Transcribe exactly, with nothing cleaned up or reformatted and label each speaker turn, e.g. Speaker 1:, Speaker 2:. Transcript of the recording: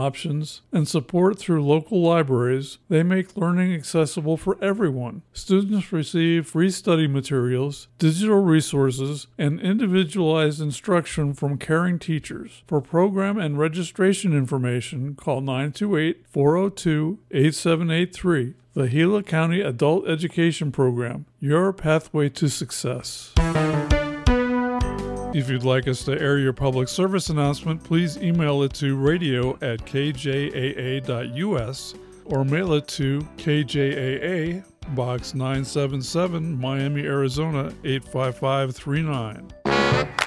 Speaker 1: options, and support through local libraries, they make learning accessible for everyone. Students receive free study materials, digital resources, and individualized instruction from caring teachers. For program and registration information, call nine two eight, four zero two, eight seven eight three. The Gila County Adult Education Program, your pathway to success. If you'd like us to air your public service announcement, please email it to radio at k j a a dot u s or mail it to K J A A, Box nine seven seven, Miami, Arizona eight five five three nine.